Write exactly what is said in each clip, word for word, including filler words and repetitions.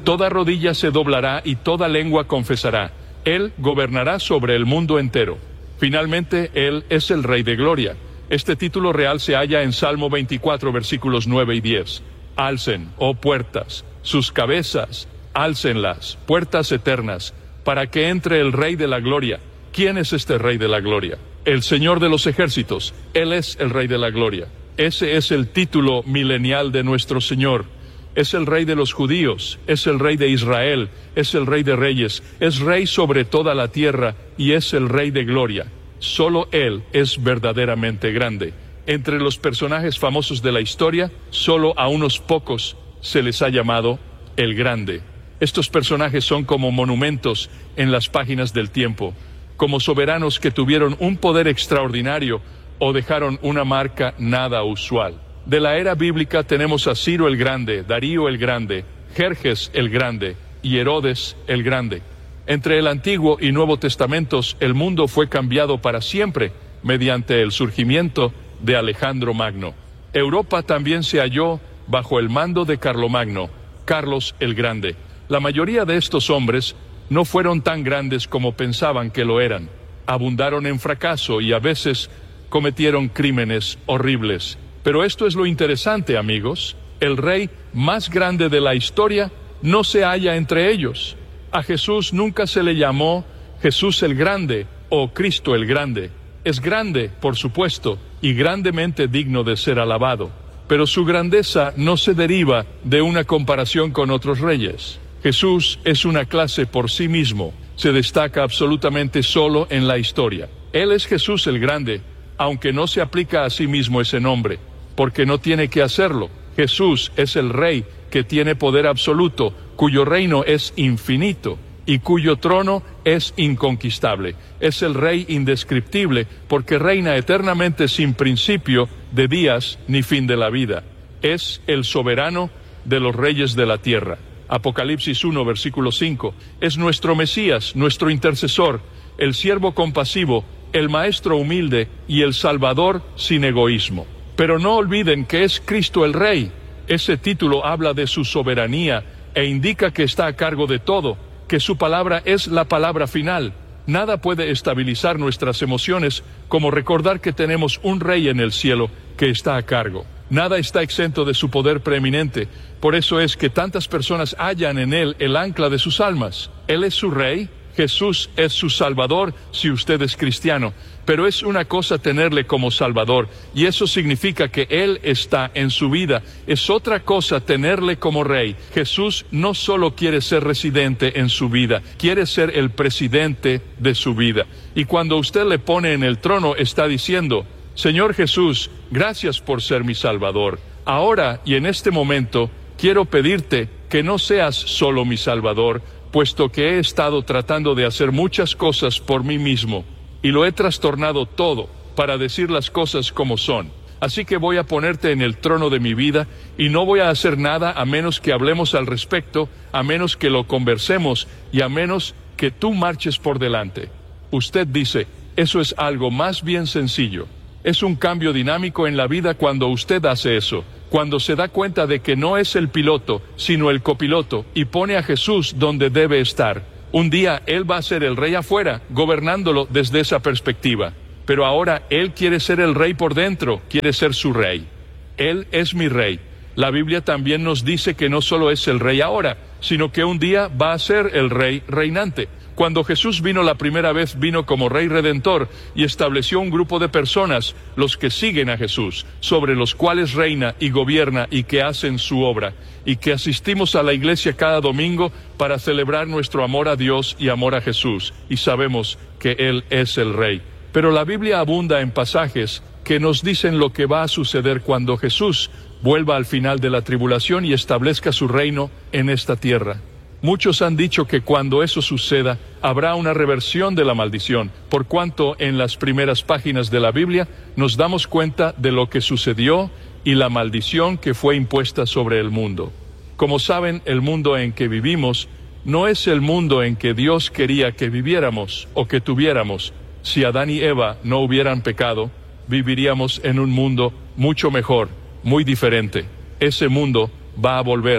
Toda rodilla se doblará y toda lengua confesará. Él gobernará sobre el mundo entero. Finalmente, Él es el Rey de Gloria. Este título real se halla en Salmo veinticuatro, versículos nueve y diez. Alcen, oh puertas, sus cabezas, álcenlas, puertas eternas, para que entre el Rey de la Gloria. ¿Quién es este Rey de la Gloria? El Señor de los ejércitos. Él es el Rey de la Gloria. Ese es el título milenial de nuestro Señor. Es el Rey de los judíos, es el Rey de Israel, es el Rey de reyes, es Rey sobre toda la tierra y es el Rey de Gloria. Solo Él es verdaderamente grande. Entre los personajes famosos de la historia, solo a unos pocos se les ha llamado el Grande. Estos personajes son como monumentos en las páginas del tiempo, como soberanos que tuvieron un poder extraordinario o dejaron una marca nada usual. De la era bíblica tenemos a Ciro el Grande, Darío el Grande, Jerjes el Grande y Herodes el Grande. Entre el Antiguo y Nuevo Testamentos, el mundo fue cambiado para siempre mediante el surgimiento de Alejandro Magno. Europa también se halló bajo el mando de Carlomagno, Carlos el Grande. La mayoría de estos hombres no fueron tan grandes como pensaban que lo eran. Abundaron en fracaso y a veces cometieron crímenes horribles. Pero esto es lo interesante, amigos. El rey más grande de la historia no se halla entre ellos. A Jesús nunca se le llamó Jesús el Grande o Cristo el Grande. Es grande, por supuesto, y grandemente digno de ser alabado. Pero su grandeza no se deriva de una comparación con otros reyes. Jesús es una clase por sí mismo. Se destaca absolutamente solo en la historia. Él es Jesús el Grande, aunque no se aplica a sí mismo ese nombre, porque no tiene que hacerlo. Jesús es el Rey que tiene poder absoluto, cuyo reino es infinito y cuyo trono es inconquistable. Es el Rey indescriptible, porque reina eternamente sin principio de días ni fin de la vida. Es el soberano de los reyes de la tierra. Apocalipsis uno, versículo cinco. Es nuestro Mesías, nuestro intercesor, el siervo compasivo, el maestro humilde y el salvador sin egoísmo. Pero no olviden que es Cristo el Rey. Ese título habla de su soberanía e indica que está a cargo de todo, que su palabra es la palabra final. Nada puede estabilizar nuestras emociones como recordar que tenemos un Rey en el cielo que está a cargo. Nada está exento de su poder preeminente. Por eso es que tantas personas hallan en Él el ancla de sus almas. Él es su Rey. Jesús es su Salvador si usted es cristiano, pero es una cosa tenerle como Salvador, y eso significa que Él está en su vida. Es otra cosa tenerle como Rey. Jesús no solo quiere ser residente en su vida, quiere ser el presidente de su vida. Y cuando usted le pone en el trono, está diciendo: Señor Jesús, gracias por ser mi Salvador. Ahora y en este momento quiero pedirte que no seas solo mi Salvador, puesto que he estado tratando de hacer muchas cosas por mí mismo, y lo he trastornado todo para decir las cosas como son. Así que voy a ponerte en el trono de mi vida, y no voy a hacer nada a menos que hablemos al respecto, a menos que lo conversemos, y a menos que tú marches por delante. Usted dice, eso es algo más bien sencillo. Es un cambio dinámico en la vida cuando usted hace eso, cuando se da cuenta de que no es el piloto, sino el copiloto, y pone a Jesús donde debe estar. Un día Él va a ser el Rey afuera, gobernándolo desde esa perspectiva. Pero ahora Él quiere ser el Rey por dentro, quiere ser su Rey. Él es mi Rey. La Biblia también nos dice que no solo es el Rey ahora, sino que un día va a ser el Rey reinante. Cuando Jesús vino la primera vez, vino como Rey Redentor y estableció un grupo de personas, los que siguen a Jesús, sobre los cuales reina y gobierna y que hacen su obra, y que asistimos a la iglesia cada domingo para celebrar nuestro amor a Dios y amor a Jesús, y sabemos que Él es el Rey. Pero la Biblia abunda en pasajes que nos dicen lo que va a suceder cuando Jesús vuelva al final de la tribulación y establezca su reino en esta tierra. Muchos han dicho que cuando eso suceda, habrá una reversión de la maldición, por cuanto en las primeras páginas de la Biblia nos damos cuenta de lo que sucedió y la maldición que fue impuesta sobre el mundo. Como saben, el mundo en que vivimos no es el mundo en que Dios quería que viviéramos o que tuviéramos. Si Adán y Eva no hubieran pecado, viviríamos en un mundo mucho mejor, muy diferente. Ese mundo va a volver,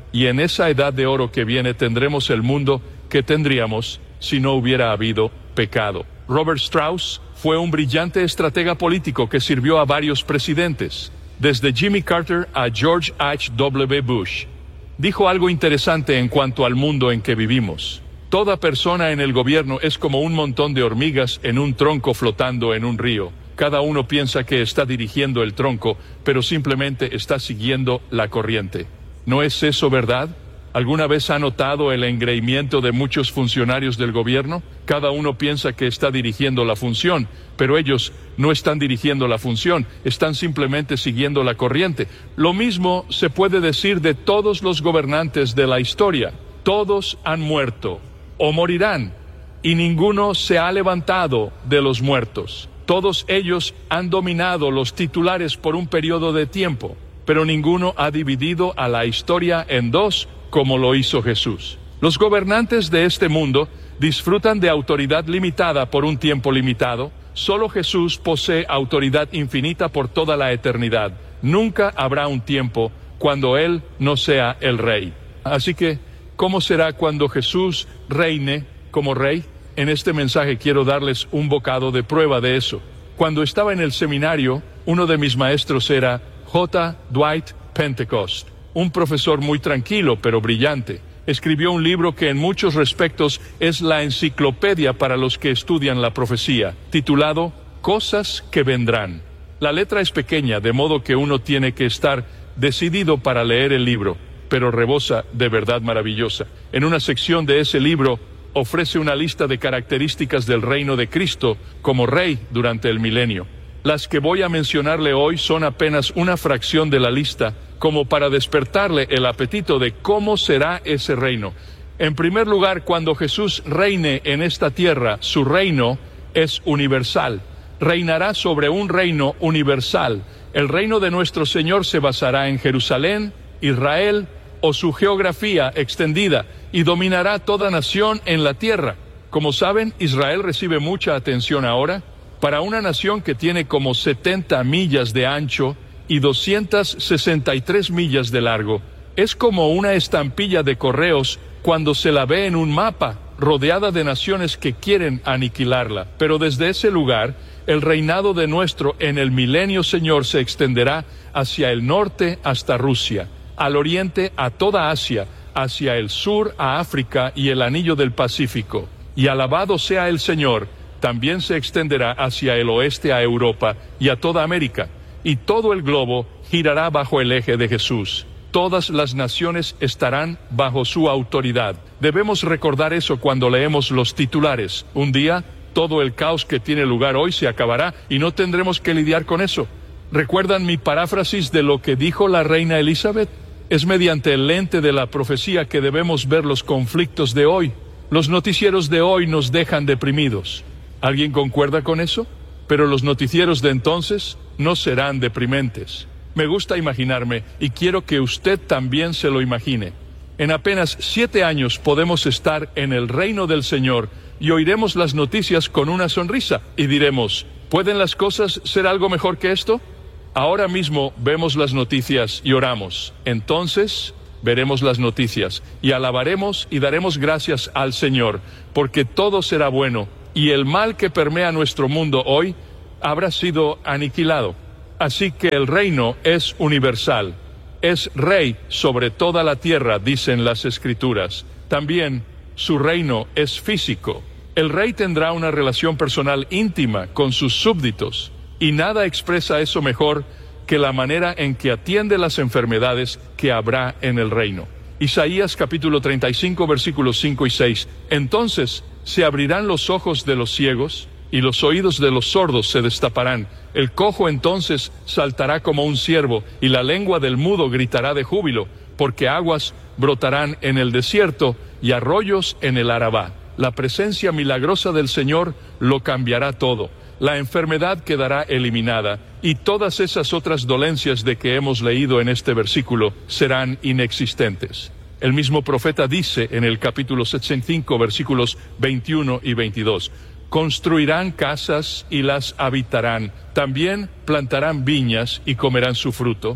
y en esa edad de oro que viene tendremos el mundo que tendríamos si no hubiera habido pecado. Robert Strauss fue un brillante estratega político que sirvió a varios presidentes, desde Jimmy Carter a George H W Bush. Dijo algo interesante en cuanto al mundo en que vivimos. Toda persona en el gobierno es como un montón de hormigas en un tronco flotando en un río. Cada uno piensa que está dirigiendo el tronco, pero simplemente está siguiendo la corriente. ¿No es eso verdad? ¿Alguna vez ha notado el engreimiento de muchos funcionarios del gobierno? Cada uno piensa que está dirigiendo la función, pero ellos no están dirigiendo la función, están simplemente siguiendo la corriente. Lo mismo se puede decir de todos los gobernantes de la historia. Todos han muerto o morirán, y ninguno se ha levantado de los muertos. Todos ellos han dominado los titulares por un periodo de tiempo, pero ninguno ha dividido a la historia en dos como lo hizo Jesús. Los gobernantes de este mundo disfrutan de autoridad limitada por un tiempo limitado. Solo Jesús posee autoridad infinita por toda la eternidad. Nunca habrá un tiempo cuando Él no sea el Rey. Así que, ¿cómo será cuando Jesús reine como Rey? En este mensaje quiero darles un bocado de prueba de eso. Cuando estaba en el seminario, uno de mis maestros era J. Dwight Pentecost, un profesor muy tranquilo pero brillante. Escribió un libro que en muchos respectos es la enciclopedia para los que estudian la profecía, titulado Cosas que vendrán. La letra es pequeña, de modo que uno tiene que estar decidido para leer el libro, pero rebosa de verdad maravillosa. En una sección de ese libro ofrece una lista de características del reino de Cristo como Rey durante el milenio. Las que voy a mencionarle hoy son apenas una fracción de la lista, como para despertarle el apetito de cómo será ese reino. En primer lugar, cuando Jesús reine en esta tierra, su reino es universal. Reinará sobre un reino universal. El reino de nuestro Señor se basará en Jerusalén, Israel o su geografía extendida, y dominará toda nación en la tierra. Como saben, Israel recibe mucha atención ahora. Para una nación que tiene como setenta millas de ancho y doscientas sesenta y tres millas de largo, es como una estampilla de correos cuando se la ve en un mapa, rodeada de naciones que quieren aniquilarla. Pero desde ese lugar, el reinado de nuestro en el milenio Señor se extenderá hacia el norte hasta Rusia, al oriente a toda Asia, hacia el sur a África y el anillo del Pacífico. Y alabado sea el Señor, también se extenderá hacia el oeste a Europa y a toda América, y todo el globo girará bajo el eje de Jesús. Todas las naciones estarán bajo su autoridad. Debemos recordar eso cuando leemos los titulares. Un día, todo el caos que tiene lugar hoy se acabará y no tendremos que lidiar con eso. ¿Recuerdan mi paráfrasis de lo que dijo la reina Elizabeth? Es mediante el lente de la profecía que debemos ver los conflictos de hoy. Los noticieros de hoy nos dejan deprimidos. ¿Alguien concuerda con eso? Pero los noticieros de entonces no serán deprimentes. Me gusta imaginarme, y quiero que usted también se lo imagine. En apenas siete años podemos estar en el reino del Señor y oiremos las noticias con una sonrisa y diremos, ¿pueden las cosas ser algo mejor que esto? Ahora mismo vemos las noticias y oramos. Entonces veremos las noticias y alabaremos y daremos gracias al Señor, porque todo será bueno y el mal que permea nuestro mundo hoy habrá sido aniquilado. Así que el reino es universal, es rey sobre toda la tierra, dicen las Escrituras. También su reino es físico. El rey tendrá una relación personal íntima con sus súbditos, y nada expresa eso mejor que la manera en que atiende las enfermedades que habrá en el reino. Isaías capítulo treinta y cinco versículos cinco y seis. Entonces se abrirán los ojos de los ciegos y los oídos de los sordos se destaparán. El cojo entonces saltará como un ciervo y la lengua del mudo gritará de júbilo, porque aguas brotarán en el desierto y arroyos en el Arabá. La presencia milagrosa del Señor lo cambiará todo. La enfermedad quedará eliminada y todas esas otras dolencias de que hemos leído en este versículo serán inexistentes. El mismo profeta dice en el capítulo setenta y cinco versículos veintiuno y veintidós, construirán casas y las habitarán, también plantarán viñas y comerán su fruto.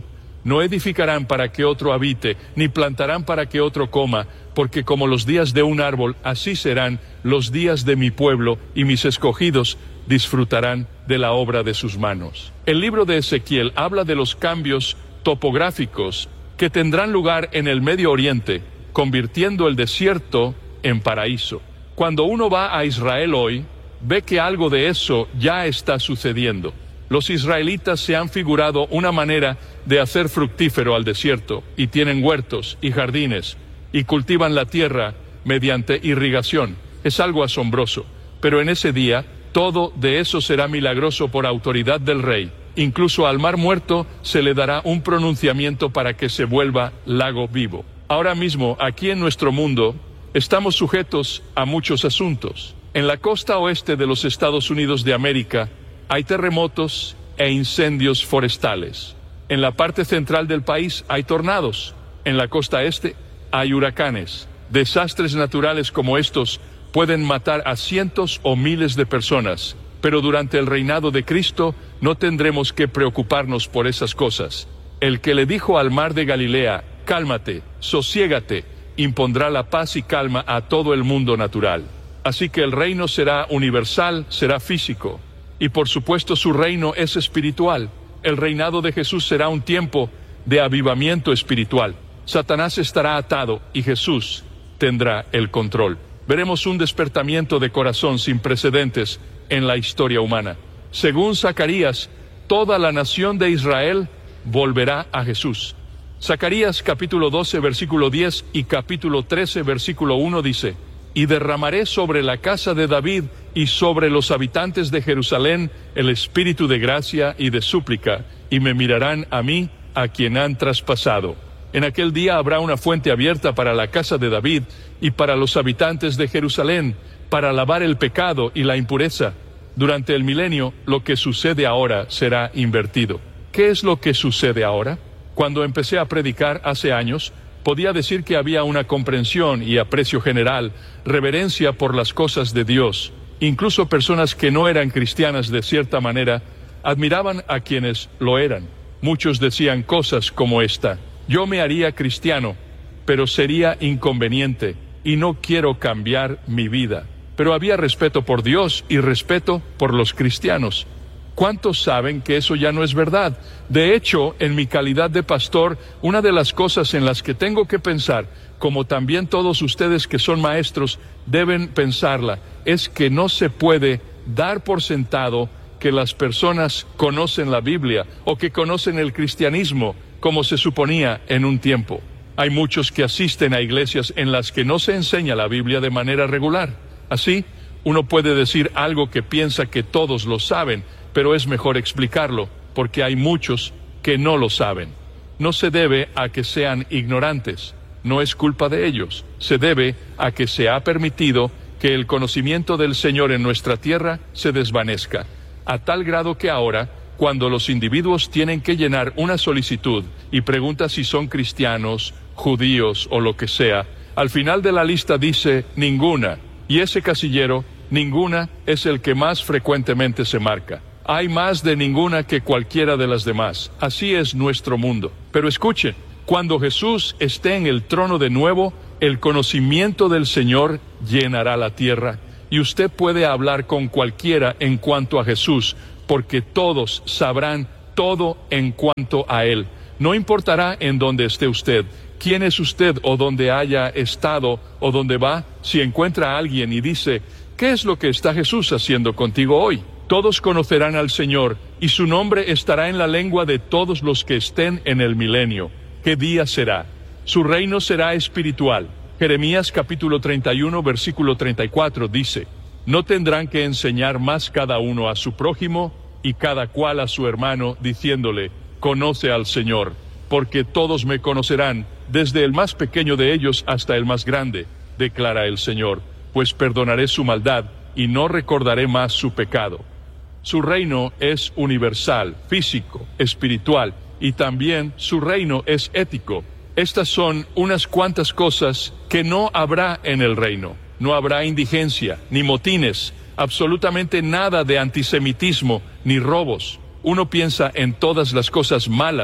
No edificarán para que otro habite, ni plantarán para que otro coma, porque como los días de un árbol, así serán los días de mi pueblo, y mis escogidos disfrutarán de la obra de sus manos. El libro de Ezequiel habla de los cambios topográficos que tendrán lugar en el Medio Oriente, convirtiendo el desierto en paraíso. Cuando uno va a Israel hoy, ve que algo de eso ya está sucediendo. Los israelitas se han figurado una manera de hacer fructífero al desierto, y tienen huertos y jardines, y cultivan la tierra mediante irrigación. Es algo asombroso, pero en ese día, todo de eso será milagroso por autoridad del rey. Incluso al mar muerto se le dará un pronunciamiento para que se vuelva lago vivo. Ahora mismo, aquí en nuestro mundo, estamos sujetos a muchos asuntos. En la costa oeste de los Estados Unidos de América, hay terremotos e incendios forestales. En la parte central del país hay tornados. En la costa este hay huracanes. Desastres naturales como estos pueden matar a cientos o miles de personas, pero durante el reinado de Cristo no tendremos que preocuparnos por esas cosas. El que le dijo al mar de Galilea, cálmate, sosiégate, impondrá la paz y calma a todo el mundo natural. Así que el reino será universal, será físico. Y por supuesto su reino es espiritual. El reinado de Jesús será un tiempo de avivamiento espiritual. Satanás estará atado y Jesús tendrá el control. Veremos un despertamiento de corazón sin precedentes en la historia humana. Según Zacarías, toda la nación de Israel volverá a Jesús. Zacarías capítulo doce versículo diez y capítulo trece versículo uno dice: y derramaré sobre la casa de David y sobre los habitantes de Jerusalén el espíritu de gracia y de súplica, y me mirarán a mí, a quien han traspasado. En aquel día habrá una fuente abierta para la casa de David y para los habitantes de Jerusalén, para lavar el pecado y la impureza. Durante el milenio, lo que sucede ahora será invertido. ¿Qué es lo que sucede ahora? Cuando empecé a predicar hace años, podía decir que había una comprensión y aprecio general, reverencia por las cosas de Dios. Incluso personas que no eran cristianas de cierta manera, admiraban a quienes lo eran. Muchos decían cosas como esta: yo me haría cristiano, pero sería inconveniente, y no quiero cambiar mi vida. Pero había respeto por Dios y respeto por los cristianos. ¿Cuántos saben que eso ya no es verdad? De hecho, en mi calidad de pastor, una de las cosas en las que tengo que pensar, como también todos ustedes que son maestros deben pensarla, es que no se puede dar por sentado que las personas conocen la Biblia o que conocen el cristianismo como se suponía en un tiempo. Hay muchos que asisten a iglesias en las que no se enseña la Biblia de manera regular. Así, uno puede decir algo que piensa que todos lo saben, pero es mejor explicarlo, porque hay muchos que no lo saben. No se debe a que sean ignorantes, no es culpa de ellos. Se debe a que se ha permitido que el conocimiento del Señor en nuestra tierra se desvanezca, a tal grado que ahora, cuando los individuos tienen que llenar una solicitud y pregunta si son cristianos, judíos o lo que sea, al final de la lista dice ninguna, y ese casillero, ninguna, es el que más frecuentemente se marca. Hay más de ninguna que cualquiera de las demás. Así es nuestro mundo. Pero escuchen, cuando Jesús esté en el trono de nuevo, el conocimiento del Señor llenará la tierra, y usted puede hablar con cualquiera en cuanto a Jesús, porque todos sabrán todo en cuanto a Él. No importará en dónde esté usted, quién es usted o dónde haya estado o dónde va. Si encuentra a alguien y dice: ¿qué es lo que está Jesús haciendo contigo hoy? Todos conocerán al Señor, y su nombre estará en la lengua de todos los que estén en el milenio. ¿Qué día será? Su reino será espiritual. Jeremías capítulo treinta y uno versículo treinta y cuatro dice: no tendrán que enseñar más cada uno a su prójimo y cada cual a su hermano, diciéndole: conoce al Señor, porque todos me conocerán, desde el más pequeño de ellos hasta el más grande, declara el Señor, pues perdonaré su maldad y no recordaré más su pecado. Su reino es universal, físico, espiritual, y también su reino es ético. Estas son unas cuantas cosas que no habrá en el reino. No habrá indigencia, ni motines, absolutamente nada de antisemitismo, ni robos. Uno piensa en todas las cosas malas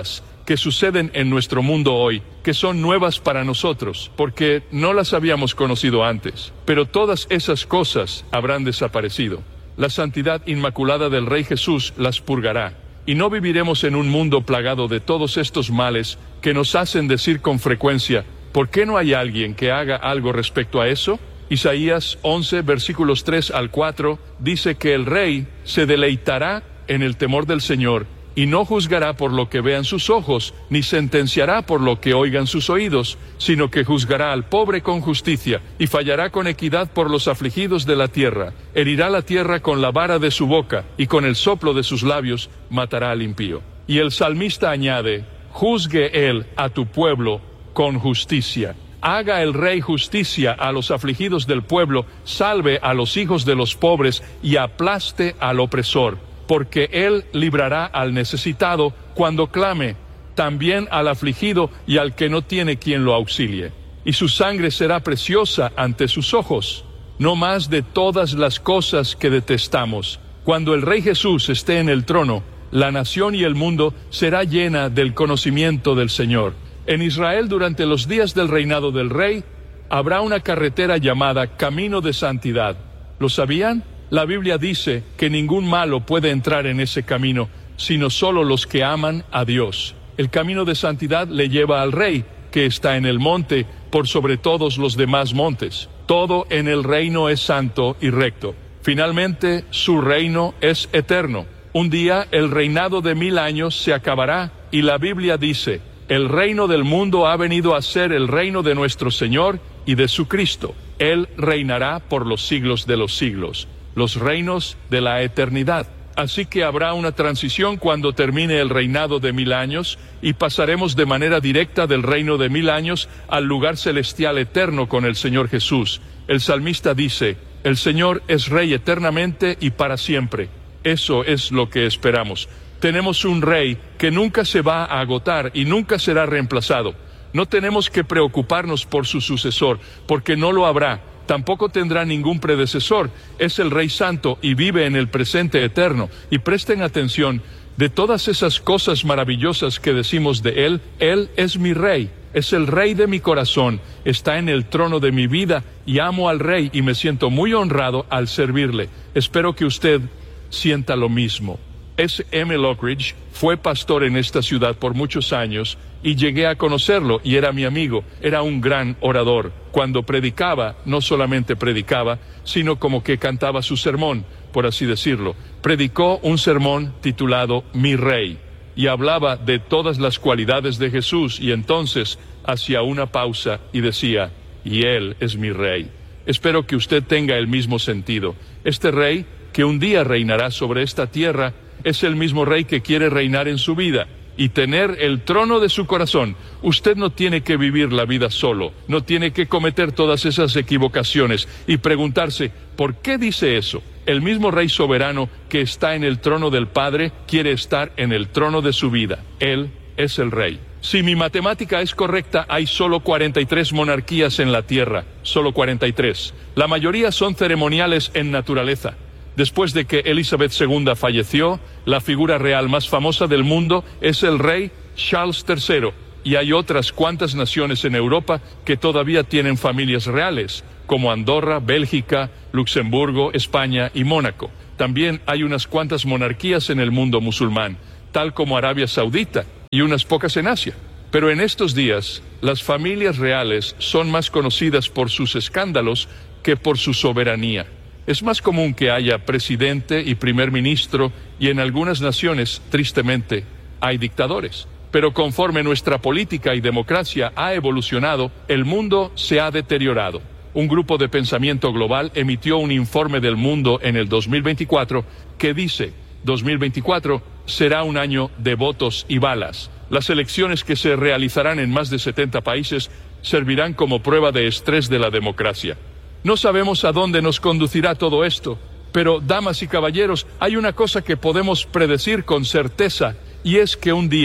que suceden en nuestro mundo hoy, que son nuevas para nosotros, porque no las habíamos conocido antes. Pero todas esas cosas habrán desaparecido. La santidad inmaculada del Rey Jesús las purgará, y no viviremos en un mundo plagado de todos estos males que nos hacen decir con frecuencia, ¿por qué no hay alguien que haga algo respecto a eso? Isaías once, versículos tres al cuatro, dice que el Rey se deleitará en el temor del Señor, y no juzgará por lo que vean sus ojos, ni sentenciará por lo que oigan sus oídos, sino que juzgará al pobre con justicia, y fallará con equidad por los afligidos de la tierra. Herirá la tierra con la vara de su boca, y con el soplo de sus labios matará al impío. Y el salmista añade, juzgue él a tu pueblo con justicia. Haga el Rey justicia a los afligidos del pueblo, salve a los hijos de los pobres, y aplaste al opresor. Porque él librará al necesitado cuando clame, también al afligido y al que no tiene quien lo auxilie. Y su sangre será preciosa ante sus ojos, no más de todas las cosas que detestamos. Cuando el Rey Jesús esté en el trono, la nación y el mundo será llena del conocimiento del Señor. En Israel, durante los días del reinado del Rey, habrá una carretera llamada Camino de Santidad. ¿Lo sabían? La Biblia dice que ningún malo puede entrar en ese camino, sino solo los que aman a Dios. El camino de santidad le lleva al Rey, que está en el monte, por sobre todos los demás montes. Todo en el reino es santo y recto. Finalmente, su reino es eterno. Un día el reinado de mil años se acabará, y la Biblia dice, el reino del mundo ha venido a ser el reino de nuestro Señor y de su Cristo. Él reinará por los siglos de los siglos. Los reinos de la eternidad. Así que habrá una transición cuando termine el reinado de mil años y pasaremos de manera directa del reino de mil años al lugar celestial eterno con el Señor Jesús. El salmista dice, el Señor es Rey eternamente y para siempre. Eso es lo que esperamos. Tenemos un Rey que nunca se va a agotar y nunca será reemplazado. No tenemos que preocuparnos por su sucesor, porque no lo habrá. Tampoco tendrá ningún predecesor. Es el Rey Santo y vive en el presente eterno. Y presten atención, de todas esas cosas maravillosas que decimos de Él, Él es mi Rey, es el Rey de mi corazón, está en el trono de mi vida y amo al Rey y me siento muy honrado al servirle. Espero que usted sienta lo mismo. S. M. Lockridge fue pastor en esta ciudad por muchos años y llegué a conocerlo y era mi amigo. Era un gran orador. Cuando predicaba, no solamente predicaba, sino como que cantaba su sermón, por así decirlo. Predicó un sermón titulado Mi Rey y hablaba de todas las cualidades de Jesús y entonces hacía una pausa y decía, y Él es mi Rey. Espero que usted tenga el mismo sentido. Este Rey, que un día reinará sobre esta tierra, es el mismo Rey que quiere reinar en su vida y tener el trono de su corazón. Usted no tiene que vivir la vida solo, no tiene que cometer todas esas equivocaciones y preguntarse, ¿por qué dice eso? El mismo Rey soberano que está en el trono del Padre quiere estar en el trono de su vida. Él es el Rey. Si mi matemática es correcta, hay solo cuarenta y tres monarquías en la tierra, solo cuarenta y tres. La mayoría son ceremoniales en naturaleza. Después de que Elizabeth segunda falleció, la figura real más famosa del mundo es el rey Charles tercero, y hay otras cuantas naciones en Europa que todavía tienen familias reales, como Andorra, Bélgica, Luxemburgo, España y Mónaco. También hay unas cuantas monarquías en el mundo musulmán, tal como Arabia Saudita, y unas pocas en Asia. Pero en estos días, las familias reales son más conocidas por sus escándalos que por su soberanía. Es más común que haya presidente y primer ministro, y en algunas naciones, tristemente, hay dictadores. Pero conforme nuestra política y democracia ha evolucionado, el mundo se ha deteriorado. Un grupo de pensamiento global emitió un informe del mundo en el dos mil veinticuatro que dice, dos mil veinticuatro será un año de votos y balas. Las elecciones que se realizarán en más de setenta países servirán como prueba de estrés de la democracia. No sabemos a dónde nos conducirá todo esto, pero, damas y caballeros, hay una cosa que podemos predecir con certeza, y es que un día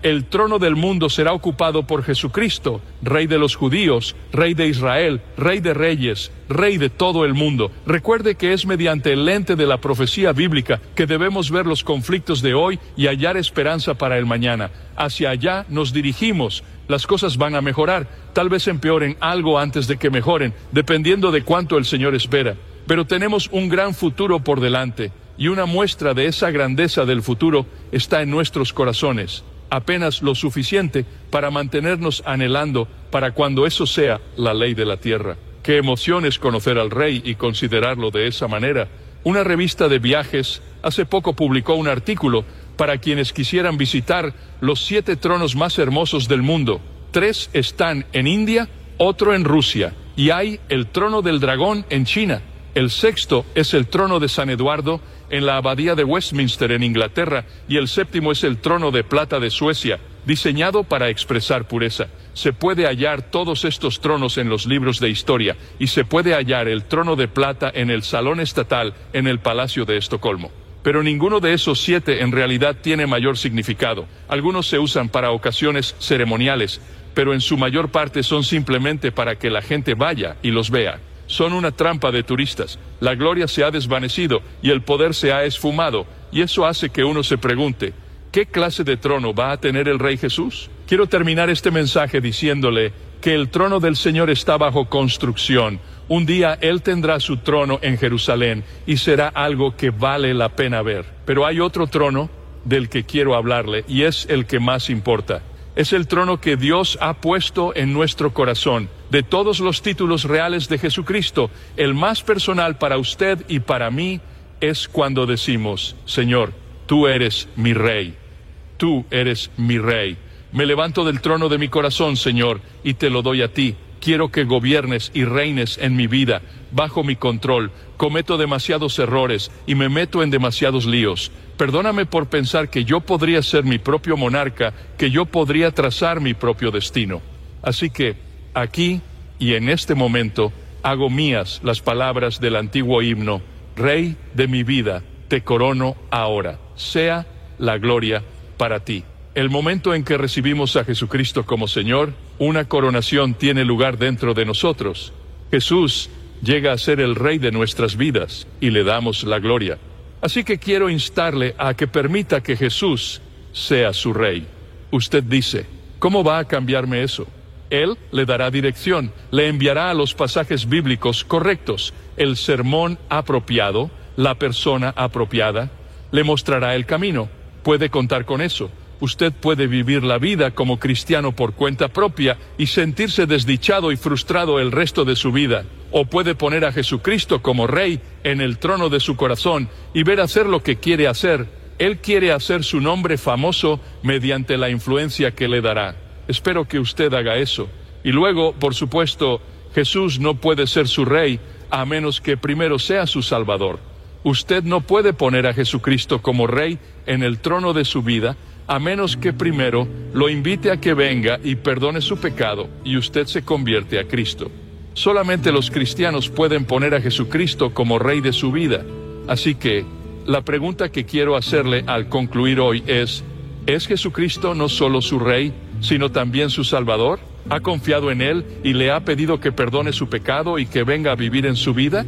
el trono del mundo será ocupado por Jesucristo, Rey de los judíos, Rey de Israel, Rey de reyes, Rey de todo el mundo. Recuerde que es mediante el lente de la profecía bíblica que debemos ver los conflictos de hoy y hallar esperanza para el mañana. Hacia allá nos dirigimos. Las cosas van a mejorar, tal vez empeoren algo antes de que mejoren, dependiendo de cuánto el Señor espera. Pero tenemos un gran futuro por delante, y una muestra de esa grandeza del futuro está en nuestros corazones. Apenas lo suficiente para mantenernos anhelando para cuando eso sea la ley de la tierra. Qué emoción es conocer al Rey y considerarlo de esa manera. Una revista de viajes hace poco publicó un artículo para quienes quisieran visitar los siete tronos más hermosos del mundo. Tres están en India, otro en Rusia, y hay el trono del dragón en China. El sexto es el trono de San Eduardo en la abadía de Westminster en Inglaterra, y el séptimo es el trono de plata de Suecia, diseñado para expresar pureza. Se puede hallar todos estos tronos en los libros de historia, y se puede hallar el trono de plata en el salón estatal en el Palacio de Estocolmo. Pero ninguno de esos siete en realidad tiene mayor significado. Algunos se usan para ocasiones ceremoniales, pero en su mayor parte son simplemente para que la gente vaya y los vea. Son una trampa de turistas. La gloria se ha desvanecido y el poder se ha esfumado, y eso hace que uno se pregunte, ¿qué clase de trono va a tener el Rey Jesús? Quiero terminar este mensaje diciéndole que el trono del Señor está bajo construcción. Un día Él tendrá su trono en Jerusalén y será algo que vale la pena ver. Pero hay otro trono del que quiero hablarle, y es el que más importa. Es el trono que Dios ha puesto en nuestro corazón. De todos los títulos reales de Jesucristo, el más personal para usted y para mí es cuando decimos, Señor, tú eres mi Rey, tú eres mi Rey. Me levanto del trono de mi corazón, Señor, y te lo doy a ti. Quiero que gobiernes y reines en mi vida, bajo mi control. Cometo demasiados errores y me meto en demasiados líos. Perdóname por pensar que yo podría ser mi propio monarca, que yo podría trazar mi propio destino. Así que, aquí y en este momento, hago mías las palabras del antiguo himno, Rey de mi vida, te corono ahora. Sea la gloria para ti. El momento en que recibimos a Jesucristo como Señor, una coronación tiene lugar dentro de nosotros. Jesús llega a ser el Rey de nuestras vidas y le damos la gloria. Así que quiero instarle a que permita que Jesús sea su Rey. Usted dice, ¿cómo va a cambiarme eso? Él le dará dirección, le enviará a los pasajes bíblicos correctos, el sermón apropiado, la persona apropiada, le mostrará el camino. Puede contar con eso. Usted puede vivir la vida como cristiano por cuenta propia y sentirse desdichado y frustrado el resto de su vida. O puede poner a Jesucristo como Rey en el trono de su corazón y ver hacer lo que quiere hacer. Él quiere hacer su nombre famoso mediante la influencia que le dará. Espero que usted haga eso. Y luego, por supuesto, Jesús no puede ser su Rey a menos que primero sea su Salvador. Usted no puede poner a Jesucristo como Rey en el trono de su vida a menos que primero lo invite a que venga y perdone su pecado y usted se convierte a Cristo. Solamente los cristianos pueden poner a Jesucristo como Rey de su vida. Así que, la pregunta que quiero hacerle al concluir hoy es, ¿es Jesucristo no solo su Rey, sino también su Salvador? ¿Ha confiado en Él y le ha pedido que perdone su pecado y que venga a vivir en su vida?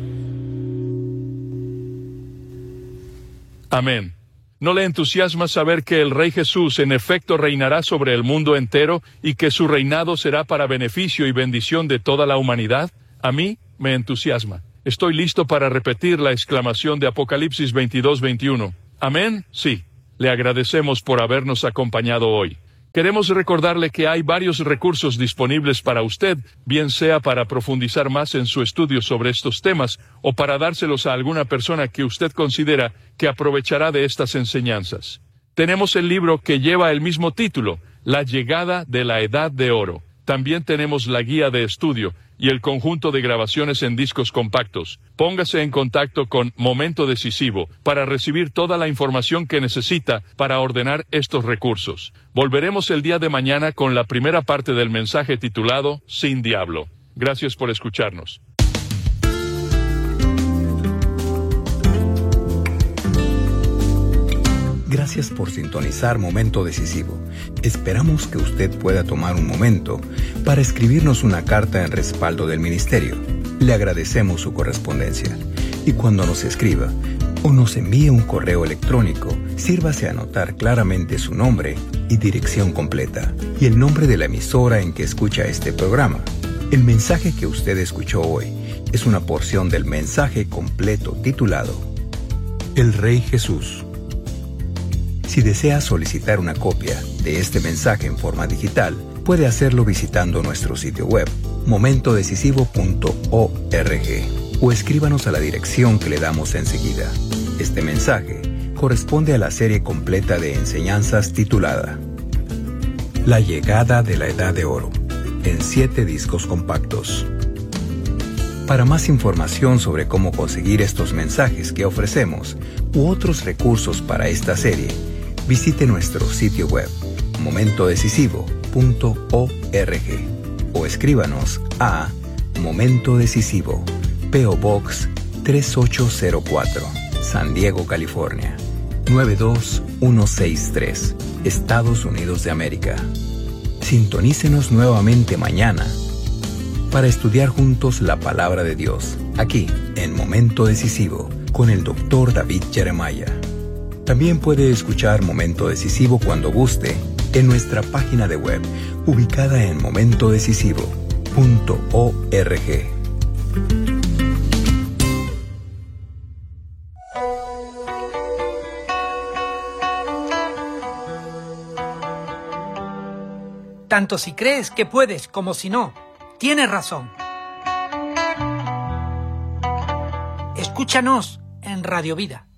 Amén. ¿No le entusiasma saber que el Rey Jesús en efecto reinará sobre el mundo entero y que su reinado será para beneficio y bendición de toda la humanidad? A mí me entusiasma. Estoy listo para repetir la exclamación de Apocalipsis veintidós veintiuno. ¿Amén? Sí. Le agradecemos por habernos acompañado hoy. Queremos recordarle que hay varios recursos disponibles para usted, bien sea para profundizar más en su estudio sobre estos temas o para dárselos a alguna persona que usted considera que aprovechará de estas enseñanzas. Tenemos el libro que lleva el mismo título, La llegada de la Edad de Oro. También tenemos la guía de estudio y el conjunto de grabaciones en discos compactos. Póngase en contacto con Momento Decisivo para recibir toda la información que necesita para ordenar estos recursos. Volveremos el día de mañana con la primera parte del mensaje titulado Sin Diablo. Gracias por escucharnos. Gracias por sintonizar Momento Decisivo. Esperamos que usted pueda tomar un momento para escribirnos una carta en respaldo del ministerio. Le agradecemos su correspondencia. Y cuando nos escriba o nos envíe un correo electrónico, sírvase a anotar claramente su nombre y dirección completa y el nombre de la emisora en que escucha este programa. El mensaje que usted escuchó hoy es una porción del mensaje completo titulado El Rey Jesús. Si desea solicitar una copia de este mensaje en forma digital, puede hacerlo visitando nuestro sitio web, momento decisivo punto org, o escríbanos a la dirección que le damos enseguida. Este mensaje corresponde a la serie completa de enseñanzas titulada La llegada de la Edad de Oro, en siete discos compactos. Para más información sobre cómo conseguir estos mensajes que ofrecemos u otros recursos para esta serie, visite nuestro sitio web, momento decisivo punto org, o escríbanos a Momento Decisivo, P O Box tres ocho cero cuatro, San Diego, California, nueve dos uno seis tres, Estados Unidos de América. Sintonícenos nuevamente mañana para estudiar juntos la Palabra de Dios, aquí en Momento Decisivo, con el doctor David Jeremiah. También puede escuchar Momento Decisivo cuando guste en nuestra página de web, ubicada en momento decisivo punto org. Tanto si crees que puedes como si no, tienes razón. Escúchanos en Radio Vida.